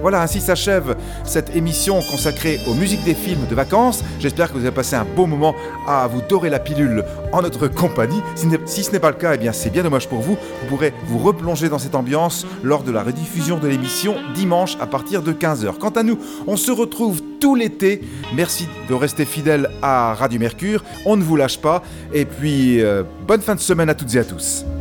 Voilà, ainsi s'achève cette émission consacrée aux musiques des films de vacances. J'espère que vous avez passé un beau moment à vous dorer la pilule en notre compagnie. Si ce n'est pas le cas, eh bien c'est bien dommage pour vous. Vous pourrez vous replonger dans cette ambiance lors de la rediffusion de l'émission dimanche à partir de 15h. Quant à nous, on se retrouve tout l'été. Merci de rester fidèles à Radio Mercure. On ne vous lâche pas. Et puis, bonne fin de semaine à toutes et à tous.